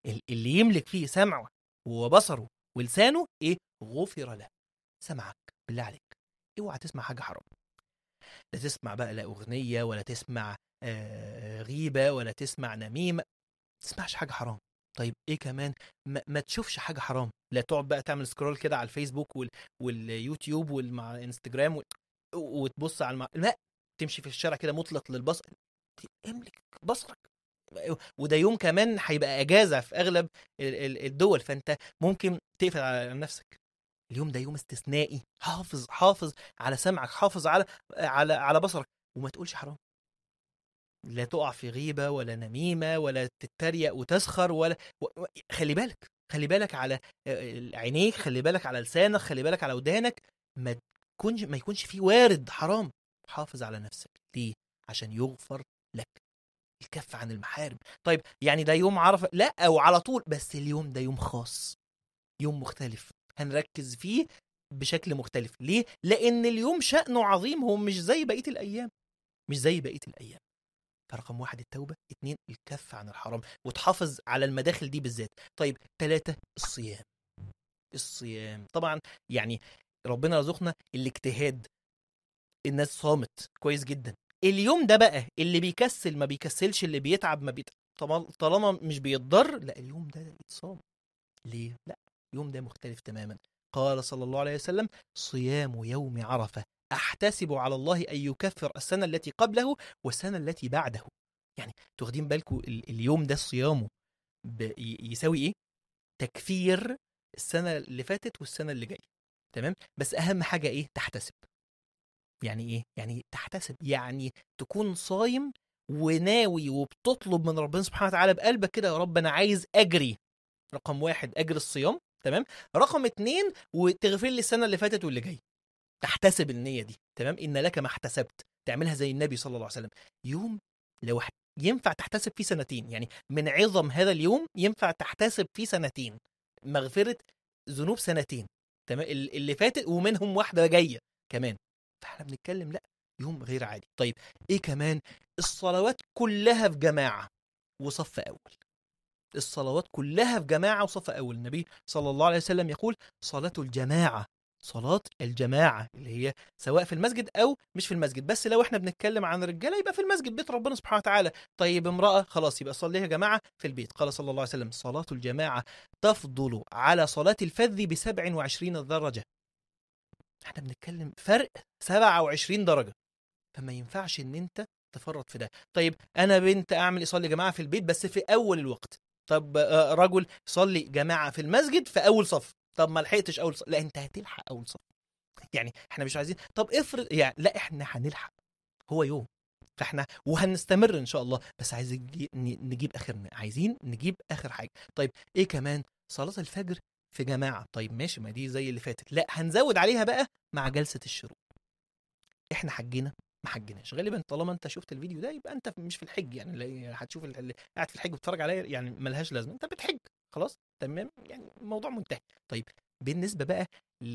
اللي يملك فيه سمعه وبصره ولسانه ايه؟ غفر له. سمعك بالله عليك اوعى تسمع حاجه حرام. لا تسمع بقى لا اغنيه، ولا تسمع غيبه، ولا تسمع نميمه. ما تسمعش حاجه حرام. طيب ايه كمان؟ ما تشوفش حاجه حرام. لا تقعد بقى تعمل سكرول كده على الفيسبوك واليوتيوب والمع انستجرام وتبص على لا. تمشي في الشارع كده مطلق للبصر. املك بصرك. وده يوم كمان هيبقى اجازه في اغلب الدول، فانت ممكن تقفل على نفسك. اليوم ده يوم استثنائي. حافظ على سمعك، حافظ على بصرك، وما تقولش حرام. لا تقع في غيبة ولا نميمة ولا تتريق وتسخر خلي بالك. خلي بالك على عينيك، خلي بالك على لسانك، خلي بالك على ودانك. ما يكونش فيه وارد حرام. حافظ على نفسك. ليه؟ عشان يغفر لك. الكف عن المحارم. طيب يعني ده يوم عرفة؟ لا، او على طول، بس اليوم ده يوم خاص، يوم مختلف، هنركز فيه بشكل مختلف. ليه؟ لان اليوم شأنه عظيم، هو مش زي بقية الايام. مش زي بقية الايام. فرقم 1 التوبة، 2 الكف عن الحرام وتحافظ على المداخل دي بالذات. طيب 3 الصيام. الصيام طبعا يعني ربنا رزقنا الاجتهاد. الناس صامت كويس جدا. اليوم ده بقى اللي بيكسل ما بيكسلش، اللي بيتعب ما طالما مش بيتضر، لا اليوم ده يتصام. ليه؟ لا، اليوم ده مختلف تماما. قال صلى الله عليه وسلم: صيام يوم عرفة أحتسب على الله أن يكفر السنة التي قبله والسنة التي بعده. يعني تاخدين بالكم اليوم ده صيامه يساوي ايه؟ تكفير السنة اللي فاتت والسنة اللي جاية. تمام. بس أهم حاجة ايه؟ تحتسب. يعني ايه؟ يعني تحتسب، يعني تكون صايم وناوي وبتطلب من ربنا سبحانه وتعالى بقلبك كده: يا رب انا عايز اجري. رقم 1 اجر الصيام. تمام. رقم 2 وتغفر لي السنه اللي فاتت واللي جاي. تحتسب النيه دي. تمام. ان لك ما احتسبت. تعملها زي النبي صلى الله عليه وسلم. يوم لو ينفع تحتسب فيه سنتين، يعني من عظم هذا اليوم ينفع تحتسب فيه سنتين مغفره ذنوب سنتين. تمام. اللي فاتت ومنهم واحده جايه كمان. فاحنا بنتكلم لا، يوم غير عادي. طيب ايه كمان؟ الصلوات كلها في جماعه وصف اول. الصلوات كلها في جماعة وصف أول. النبي صلى الله عليه وسلم يقول: صلاة الجماعة. صلاة الجماعة اللي هي سواء في المسجد أو مش في المسجد. بس لو احنا بنتكلم عن رجالة يبقى في المسجد، بيت ربنا سبحانه وتعالى. طيب امرأة، خلاص يبقى صليها جماعة في البيت. قال صلى الله عليه وسلم: صلاة الجماعة تفضل على صلاة الفذ ب27 درجة. احنا بنتكلم فرق 27 درجة. فما ينفعش ان انت تفرط في ده. طيب انا بنت اعمل اصلي جماعه في البيت بس في اول الوقت. طب رجل صلي جماعه في المسجد في اول صف. طب ما لحقتش اول صف. لا، انت هتلحق اول صف. يعني احنا مش عايزين طب افرض يعني، لا احنا هنلحق. هو يوم. فاحنا وهنستمر ان شاء الله، بس عايزين نجيب اخرنا، عايزين نجيب اخر حاجه. طيب ايه كمان؟ صلاه الفجر في جماعه. طيب ماشي، ما دي زي اللي فاتت. لا، هنزود عليها بقى مع جلسه الشروق. احنا حجينا ما حجيناش غالبا. طالما انت شفت الفيديو ده يبقى انت مش في الحج. يعني هتشوف اللي قاعد في الحج بتتفرج عليا يعني ملهاش لازمه، انت بتحج خلاص. تمام، يعني الموضوع منتهي. طيب بالنسبه بقى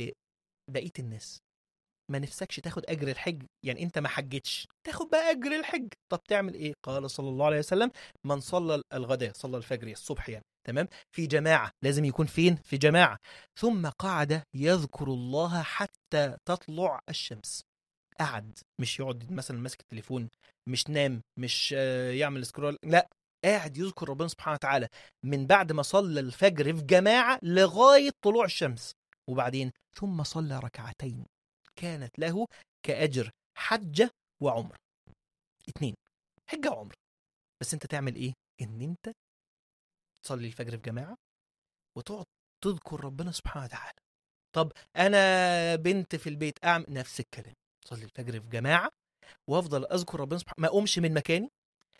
لبقيه الناس، ما نفسكش تاخد اجر الحج؟ يعني انت ما حجتش تاخد بقى اجر الحج. طب تعمل ايه؟ قال صلى الله عليه وسلم: من صلى الغداء، صلى الفجر الصبح يعني، تمام، في جماعه، لازم يكون فين؟ في جماعه، ثم قعد يذكر الله حتى تطلع الشمس. قعد، مش يقعد مثلا ماسك التليفون، مش نام، مش يعمل سكرول، لا، قاعد يذكر ربنا سبحانه وتعالى من بعد ما صلى الفجر في جماعة لغاية طلوع الشمس. وبعدين ثم صلى ركعتين كانت له كأجر حجة وعمرة. اتنين، حجة وعمرة. بس انت تعمل ايه؟ ان انت تصلي الفجر في جماعة وتقعد تذكر ربنا سبحانه وتعالى. طب انا بنت في البيت، اعمل نفس الكلام. صلي الفجر في جماعة وافضل اذكر ربنا سبحانه، ما اقومش من مكاني،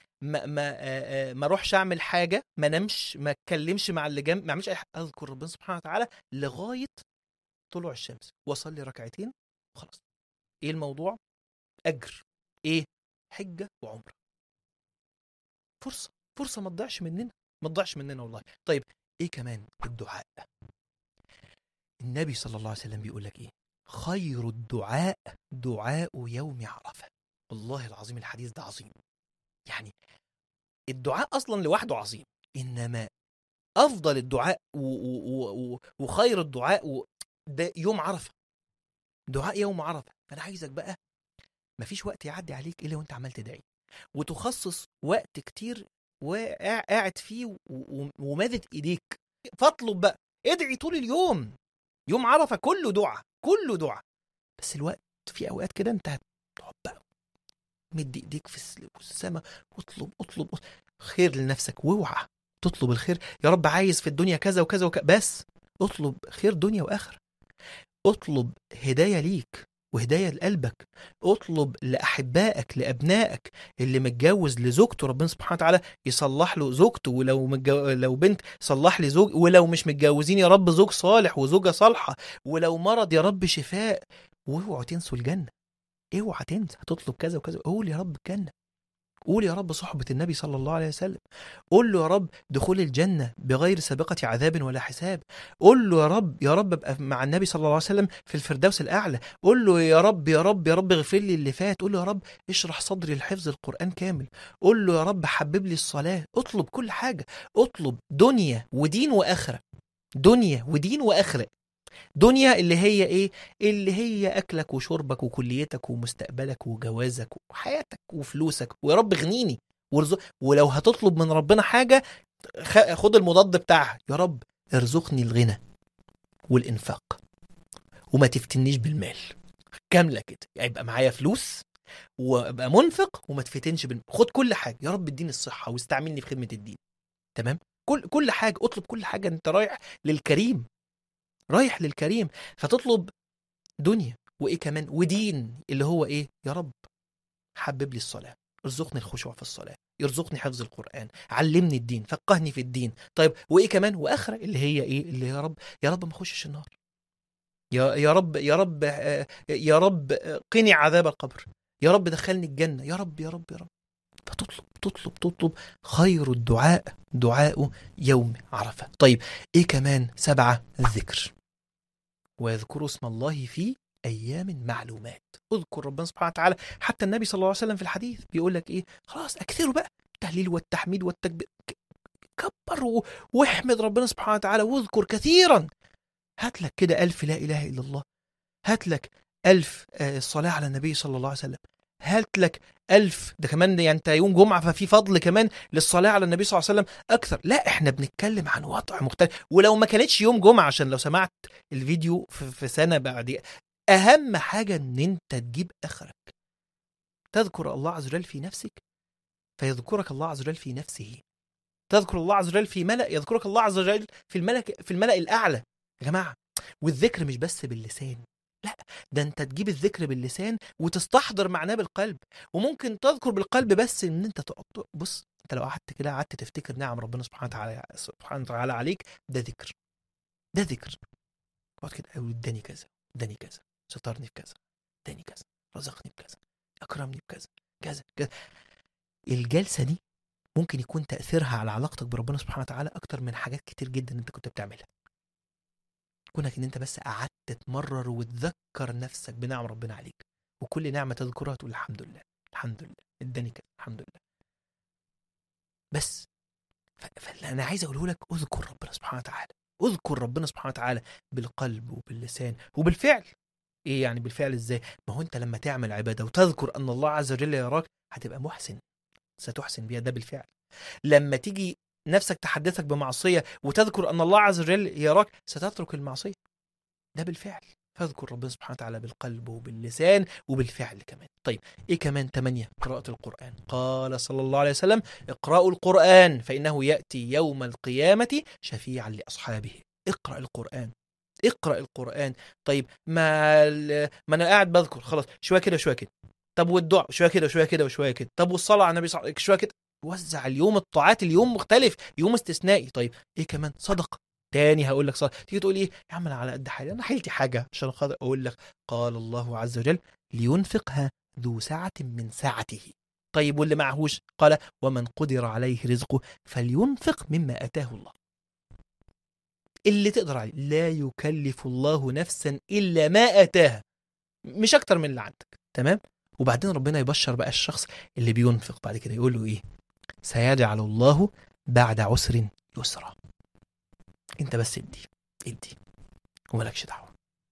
ما اروحش اعمل حاجه، ما نمش، ما اتكلمش مع اللي جنب، ما اعملش اي حاجه، اذكر ربنا سبحانه وتعالى لغايه طلوع الشمس واصلي ركعتين وخلاص. ايه الموضوع؟ اجر ايه؟ حجه وعمره. فرصه. فرصه ما تضيعش مننا، ما تضيعش مننا والله. طيب ايه كمان؟ الدعاء. النبي صلى الله عليه وسلم بيقول لك ايه؟ خير الدعاء دعاء يوم عرفه. والله العظيم الحديث ده عظيم. يعني الدعاء اصلا لوحده عظيم، انما افضل الدعاء وخير الدعاء ده يوم عرفه، دعاء يوم عرفه. فانا عايزك بقى مفيش وقت يعدي عليك الا وانت عمال تدعي، وتخصص وقت كتير وقاعد فيه ومادد ايديك، فاطلب بقى، ادعي طول اليوم. يوم عرفه كله دعاء، كله دعاء. بس الوقت في اوقات كده انت هتقعد بقى مد ايديك في السماء، اطلب خير لنفسك، واوعى تطلب الخير يا رب عايز في الدنيا كذا وكذا بس اطلب خير دنيا واخره. اطلب هدايه ليك وهدايه لقلبك، اطلب لاحبائك لابنائك، اللي متجوز لزوجته ربنا سبحانه وتعالى يصلح له زوجته، ولو لو بنت صلح لي زوج، ولو مش متجوزين يا رب زوج صالح وزوجه صالحه، ولو مرض يا رب شفاء. واوعوا تنسوا الجنه، اوعى تنسى هتطلب كذا وكذا، قول يا رب الجنه، قول يا رب صحبة النبي صلى الله عليه وسلم، قول له يا رب دخول الجنة بغير سابقة عذاب ولا حساب، قول له يا رب ابقى مع النبي صلى الله عليه وسلم في الفردوس الأعلى، قول له يا رب يا رب يا رب اغفر لي اللي فات، قول له يا رب اشرح صدري لحفظ القرآن كامل، قول له يا رب حبب لي الصلاة. اطلب كل حاجة، اطلب دنيا ودين وآخرة، دنيا ودين وآخرة. دنيا اللي هي ايه؟ اللي هي اكلك وشربك وكليتك ومستقبلك وجوازك وحياتك وفلوسك، ويا رب اغنيني وارزق. ولو هتطلب من ربنا حاجة خد المضاد بتاعها، يا رب ارزقني الغنى والانفاق وما تفتنيش بالمال، كاملة كده، يعني يبقى معايا فلوس وابقى منفق وما تفتنش خد كل حاجة يا رب، اديني الصحة واستعملني في خدمة الدين. تمام؟ كل حاجة، اطلب كل حاجة، انت رايح للكريم، رايح للكريم. فتطلب دنيا وايه كمان ودين، اللي هو ايه؟ يا رب حبب لي الصلاة، ارزقني الخشوع في الصلاة، يرزقني حفظ القرآن، علمني الدين، فقهني في الدين. طيب وايه كمان؟ واخره اللي هي ايه؟ اللي يا رب يا رب ما اخشش النار، يا رب يا رب يا رب قني عذاب القبر، يا رب دخلني الجنة، يا رب يا رب يا رب. فتطلب تطلب تطلب، خير الدعاء دعاء يوم عرفة. طيب ايه كمان؟ 7 الذكر، ويذكروا اسم الله في أيام معلومات. اذكر ربنا سبحانه وتعالى، حتى النبي صلى الله عليه وسلم في الحديث بيقول لك إيه؟ خلاص أكثروا بقى التهليل والتحميد والتكبير، كبر واحمد ربنا سبحانه وتعالى واذكر كثيرا. هات لك كده 1000 لا إله إلا الله، هات لك 1000 الصلاة على النبي صلى الله عليه وسلم، هات لك 1000 ده كمان، يعني انت يوم جمعة ففي فضل كمان للصلاة على النبي صلى الله عليه وسلم أكثر. لا احنا بنتكلم عن وضع مختلف، ولو ما كانتش يوم جمعة، عشان لو سمعت الفيديو في سنة بعد، أهم حاجة إن أنت تجيب آخرك، تذكر الله عز وجل في نفسك فيذكرك الله عز وجل في نفسه، تذكر الله عز وجل في ملأ يذكرك الله عز وجل في الملأ الأعلى. يا جماعة، والذكر مش بس باللسان، لا، ده انت تجيب الذكر باللسان وتستحضر معناه بالقلب. وممكن تذكر بالقلب بس ان انت تقعد بص، انت لو قعدت كده قعدت تفتكر نعم ربنا سبحانه وتعالى عليك، ده ذكر، ده ذكر. اقعد كده اقول اداني كذا، اداني كذا، سترني في كذا، اداني كذا، رزقني بكذا، اكرمني بكذا، كذا كذا. الجلسة دي ممكن يكون تأثيرها على علاقتك بربنا سبحانه وتعالى اكتر من حاجات كتير جدا انت كنت بتعملها. كونك ان انت بس قعدت تمرر وتذكر نفسك بنعم ربنا عليك، وكل نعمة تذكرها تقول الحمد لله، الحمد لله اداني كده، الحمد لله. بس فاللي انا عايز اقوله لك، اذكر ربنا سبحانه وتعالى، اذكر ربنا سبحانه وتعالى بالقلب وباللسان وبالفعل. ايه يعني بالفعل ازاي؟ ما هو انت لما تعمل عبادة وتذكر ان الله عز وجل يراك هتبقى محسن، ستحسن بيها، ده بالفعل. لما تيجي نفسك تحدثك بمعصية وتذكر ان الله عز وجل يراك ستترك المعصية، ده بالفعل. فاذكر ربنا سبحانه وتعالى بالقلب وباللسان وبالفعل كمان. طيب ايه كمان؟ 8 قراءة القرآن. قال صلى الله عليه وسلم اقرأوا القرآن فإنه يأتي يوم القيامة شفيعا لأصحابه. اقرأ القرآن، اقرأ القرآن. طيب ما انا قاعد بذكر خلاص، شوية كده شوية كده. طب والدعاء شوية كده وشوية كده وشوية كده. طب والصلاة على النبي صلى الله عليه وسلم شوية كده. وزع اليوم، الطاعات اليوم مختلف، يوم استثنائي. طيب ايه كمان؟ صدقة. تاني هقول لك صدقة. تيجي تقول ايه يا عم انا على قد حالي، انا حيلتي حاجة، عشان خاطر اقول لك قال الله عز وجل لينفقها ذو سعة من سعته. طيب واللي معهوش؟ قال ومن قدر عليه رزقه فلينفق مما اتاه الله. اللي تقدر عليه، لا يكلف الله نفسا الا ما اتاها، مش اكتر من اللي عندك. تمام؟ وبعدين ربنا يبشر بقى الشخص اللي بينفق بعد كده، يقول له ايه؟ سيجعل الله بعد عسر يسرا. انت بس ادي ومالكش دعوة.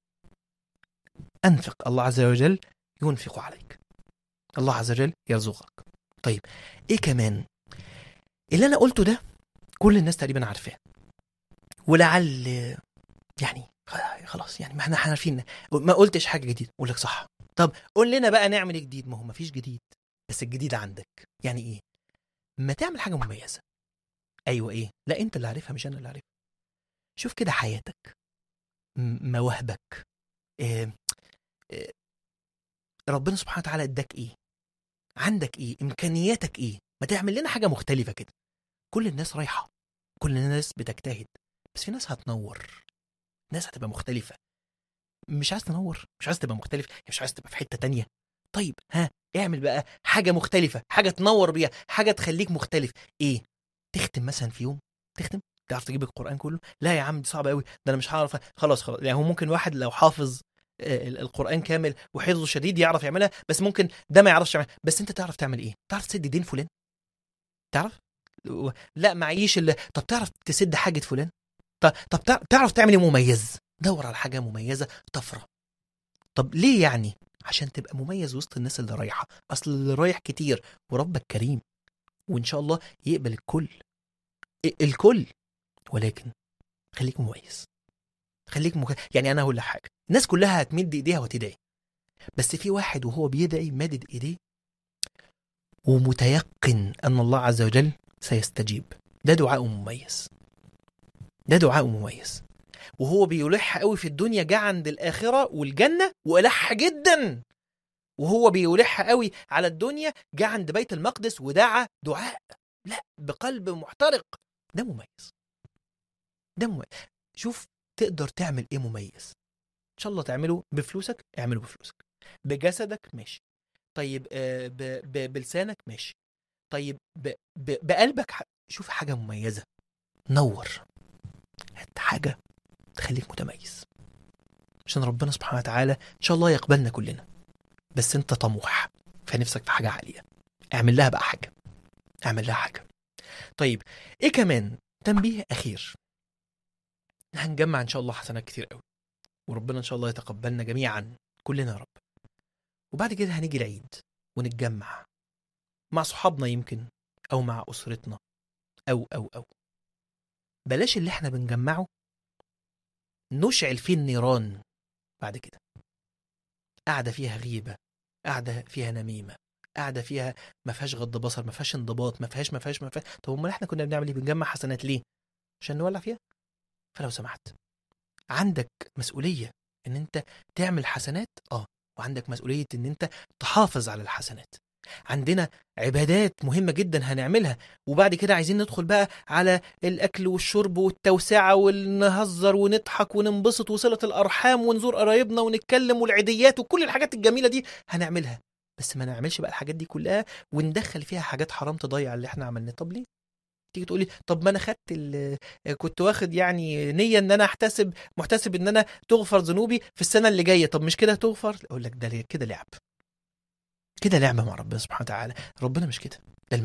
انفق، الله عز وجل ينفق عليك، الله عز وجل يرزقك. طيب ايه كمان؟ اللي انا قلته ده كل الناس تقريبا عارفاه، ولعل يعني خلاص يعني ما احنا عارفين، ما قلتش حاجة جديدة. اقول لك صح، طب قول لنا بقى نعمل ايه جديد؟ ما هو مفيش جديد، بس الجديد عندك. يعني ايه؟ ما تعمل حاجة مميزة. ايوه ايه؟ لا انت اللي عارفها مش انا اللي عارفها. شوف كده حياتك، مواهبك، إيه إيه ربنا سبحانه وتعالى اداك ايه، عندك ايه، امكانياتك ايه. ما تعمل لنا حاجة مختلفة كده. كل الناس رايحة، كل الناس بتجتهد، بس في ناس هتنور، ناس هتبقى مختلفة. مش عايز تنور، مش عايز تبقى مختلف، مش عايز تبقى في حتة تانية. طيب ها، اعمل بقى حاجة مختلفة، حاجة تنور بيها، حاجة تخليك مختلف. ايه؟ تختم مثلا في يوم، تختم. تعرف تجيب القرآن كله؟ لا يا عم دي صعبة قوي، ده انا مش هعرف. خلاص يعني هو ممكن واحد لو حافظ القرآن كامل وحفظه شديد يعرف يعملها، بس ممكن ده ما يعرفش يعملها. بس انت تعرف تعمل ايه؟ تعرف تسد دين فلان؟ تعرف؟ لا معيش طب تعرف تسد حاجة فلان؟ طب تعرف تعمل ايه مميز؟ دور على حاجة مميزة، طفرة. طب ليه يعني؟ عشان تبقى مميز وسط الناس اللي رايحة. أصل اللي رايح كتير وربك كريم، وإن شاء الله يقبل الكل، الكل. ولكن خليك مميز، يعني أنا هقول لك حاجة، الناس كلها هتمد إيديها وتدعي، بس في واحد وهو بيدعي مادد إيديه ومتيقن أن الله عز وجل سيستجيب. ده دعاء مميز، ده دعاء مميز. وهو بيلح قوي في الدنيا، جه عند الآخرة والجنة وألح جدا. وهو بيلح قوي على الدنيا، جه عند بيت المقدس ودعا دعاء لا بقلب محترق. ده مميز، ده مميز. شوف تقدر تعمل ايه مميز. ان شاء الله تعمله بفلوسك، اعمله بفلوسك، بجسدك ماشي، طيب بلسانك ماشي، طيب بقلبك شوف حاجة مميزة، نور، هات حاجة تخليك متميز، عشان ربنا سبحانه وتعالى ان شاء الله يقبلنا كلنا. بس انت طموح فنفسك في حاجة عالية، اعمل لها بقى حاجة، اعمل لها حاجة. طيب ايه كمان؟ تنبيه اخير، هنجمع ان شاء الله حسنات كتير قوي، وربنا ان شاء الله يتقبلنا جميعا كلنا يا رب. وبعد كده هنيجي العيد ونتجمع مع صحابنا يمكن، او مع اسرتنا، او بلاش اللي احنا بنجمعه نشعل فيه النيران. بعد كده قاعدة فيها غيبة، قاعدة فيها نميمة، قاعدة فيها ما فيهاش غض بصر، ما فيهاش انضباط، ما فيهاش. طب امال احنا كنا بنعمل ايه؟ بنجمع حسنات ليه؟ عشان نولع فيها؟ فلو سمحت، عندك مسؤولية ان انت تعمل حسنات، وعندك مسؤولية ان انت تحافظ على الحسنات. عندنا عبادات مهمة جدا هنعملها، وبعد كده عايزين ندخل بقى على الأكل والشرب والتوسعة ونهزر ونضحك وننبسط وصلة الأرحام ونزور قرايبنا ونتكلم والعيديات وكل الحاجات الجميلة دي هنعملها. بس ما نعملش بقى الحاجات دي كلها وندخل فيها حاجات حرام تضيع اللي احنا عملناه. طب ليه؟ تيجي تقولي طب ما انا خدت كنت واخد يعني نية ان انا محتسب ان انا تغفر ذنوبي في السنة اللي جاية، طب مش كده تغفر؟ اقول لك ده كده لعب، كده لعبة مع ربنا سبحانه وتعالى. ربنا مش كده، ده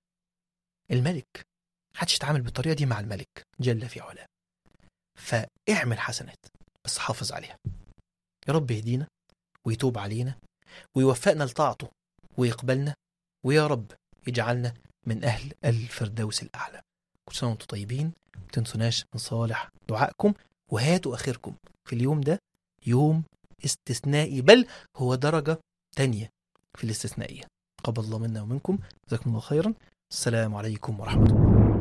الملك محدش يتعامل بالطريقة دي مع الملك جل في علاه. فاعمل حسنات بس حافظ عليها. يا رب يهدينا ويتوب علينا ويوفقنا لطاعته ويقبلنا، ويا رب يجعلنا من أهل الفردوس الأعلى. كل سنة وانتم طيبين، ما تنسوناش من صالح دعائكم، وهاتوا آخركم في اليوم ده، يوم استثنائي، بل هو درجة تانية في الاستثنائية. قبل الله منا ومنكم، جزاكم الله خيرا. السلام عليكم ورحمة الله.